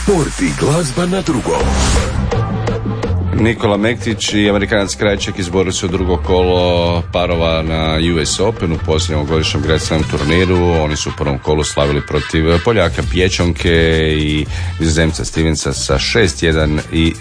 Sport i glazba na drugom. Nikola Mektić i Amerikanac Krajček izborili su drugo kolo parova na US Open u posljednjem godišnjem Grand Slam turniru. Oni su u prvom kolu slavili protiv Poljaka Pječonke i Nizozemca Stevensa sa 6-1 i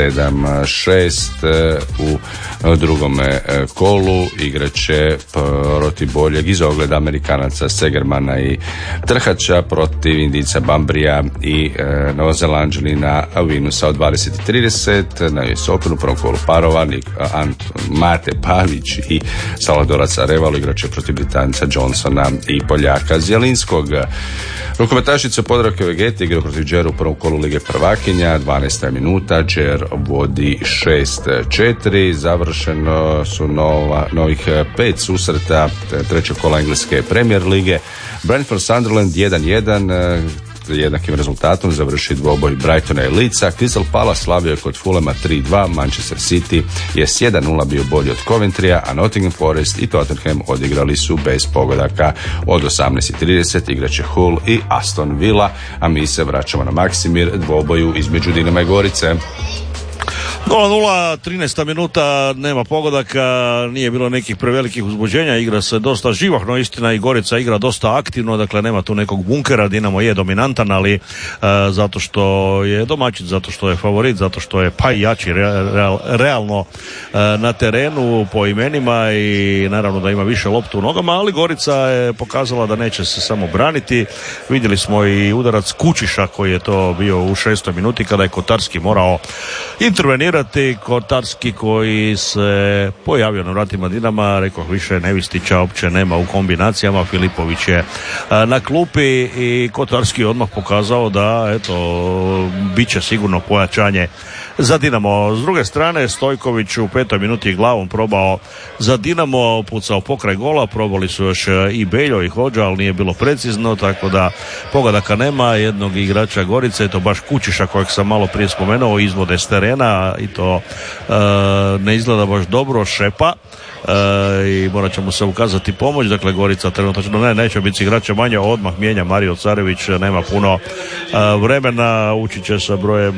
7-6. U drugom kolu igraće protiv boljeg iz ogleda Amerikanaca Segermana i Trhača protiv Indijca Bambrija i Novozelanđanina Vinusa od 20:30 na US Open u prvom kolu parova. Mate Pavić i Salvadorac Arevalo igrače protiv Britanca Johnsona i Poljaka Zjelinskog. Rukometašica Podravke Vegete igra protiv Džera u prvom kolu Lige prvakinja, 12. minuta, Džer vodi 6-4, završeno su novih 5 susreta trećeg kola Engleske Premier Lige. Brentford Sunderland 1-1, jednakim rezultatom završi dvoboj Brightona i Leedsa. Crystal Palace slavio kod Fulhama 3-2, Manchester City je s 1-0 bio bolji od Coventrya, a Nottingham Forest i Tottenham odigrali su bez pogodaka. Od 18:30 igraće Hull i Aston Villa, a mi se vraćamo na Maksimir, dvoboju između Dinama i Gorice. 0-0, 13. minuta, nema pogodaka, nije bilo nekih prevelikih uzbuđenja, igra se dosta živahno, istina, i Gorica igra dosta aktivno, dakle nema tu nekog bunkera, Dinamo je dominantan, ali zato što je domaćin, zato što je favorit, zato što je pa i jači realno na terenu po imenima i naravno da ima više loptu u nogama, ali Gorica je pokazala da neće se samo braniti. Vidjeli smo i udarac Kučiša koji je to bio u 6. minuti kada je Kotarski morao intervenirati. Kotarski koji se pojavio na vratima Dinama, rekao više Nevistića uopće nema u kombinacijama, Filipović je na klupi i Kotarski odmah pokazao da eto bit će sigurno pojačanje za Dinamo. S druge strane Stojković u 5. minuti glavom probao za Dinamo, pucao pokraj gola, probali su još i Beljo i Hodža, ali nije bilo precizno, tako da pogodaka nema. Jednog igrača Gorice, to baš Kučiša kojeg sam malo prije spomenuo, izvode s terena i to ne izgleda baš dobro, šepa i morat će mu se ukazati pomoć. Dakle Gorica trenutno neće biti igrača manje, odmah mijenja Mario Carević, nema puno vremena, ući će sa brojem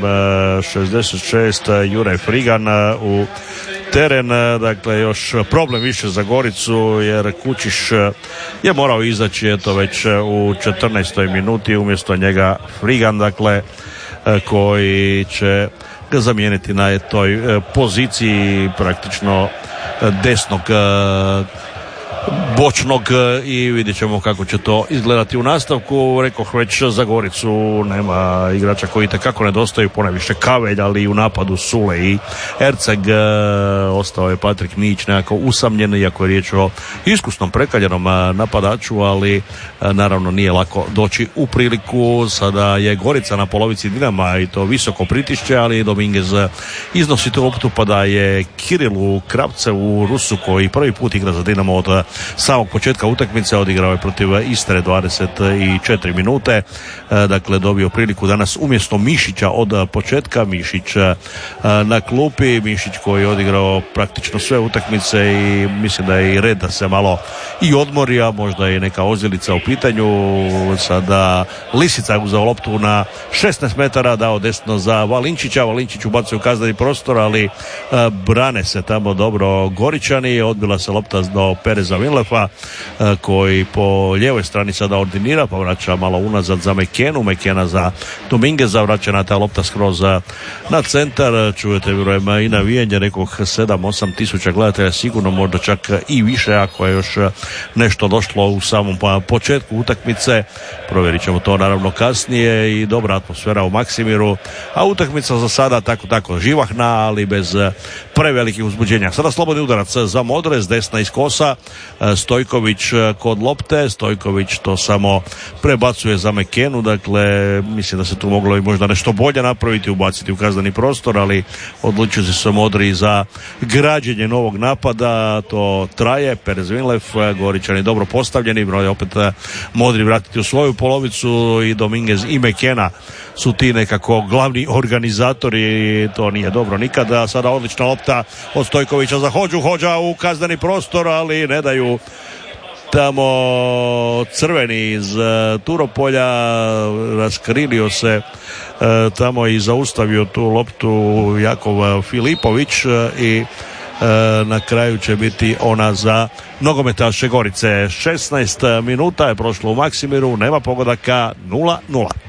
66 Juraj Frigan u teren. Dakle još problem više za Goricu jer Kučiš je morao izaći eto već u 14. minuti, umjesto njega Frigan, dakle koji će ga zamijeniti na toj poziciji praktično desnog bočnog i vidjet ćemo kako će to izgledati u nastavku. Rekoh već za Goricu nema igrača koji itekako nedostaju, ponajviše Kavelj, ali i u napadu Sule i Erceg. Ostao je Patrik Nić nekako usamljen, iako je riječ o iskusnom prekaljenom napadaču, ali naravno nije lako doći u priliku. Sada je Gorica na polovici Dinama i to visoko pritišće, ali Dominguez iznosi tu loptu pa da je Kirilu Krapcevu, Rusu, koji prvi put igra za Dinamo od samog početka utakmice, odigrao je protiv Istre 24 minute, dakle dobio priliku danas umjesto Mišića od početka. Mišić na klupi, Mišić koji je odigrao praktično sve utakmice i mislim da je i red da se malo i odmori, a možda i neka ozljedica u pitanju. Sada Lisica je uzeo loptu na 16 metara, dao desno za Valinčića, Valinčić ubacuje u kazneni prostor, ali brane se tamo dobro Goričani, odbila se lopta do Pereza Vinlefa koji po lijevoj strani sada ordinira, pa vraća malo unazad za Mekena za Domingueza, vraćena ta lopta skroz na centar. Čujete vjerujem i navijanje nekog 7-8 tisuća gledatelja, sigurno možda čak i više ako je još nešto došlo u samom početku utakmice. Provjerit ćemo to naravno kasnije i dobra atmosfera u Maksimiru, a utakmica za sada tako živahna, ali bez prevelikih uzbuđenja. Sada slobodni udarac za Modre s desna iz kosa, Stojković kod lopte, Stojković to samo prebacuje za Mekenu, dakle mislim da se tu moglo i možda nešto bolje napraviti, ubaciti u kazneni prostor, ali odlučili su Modri za građenje novog napada, to traje. Perez Vinlev, Goričani dobro postavljeni, broj opet Modri vratiti u svoju polovicu i Dominguez i Mekena su ti nekako glavni organizatori, to nije dobro nikada. Sada odlična lopta od Stojkovića za Hodžu, Hodža u kazneni prostor, ali ne daju tamo crveni iz Turopolja raskrilio se tamo i zaustavio tu loptu Jakov Filipović i na kraju će biti ona za nogometaše Gorice. 16 minuta je prošlo u Maksimiru, nema pogodaka, 0-0.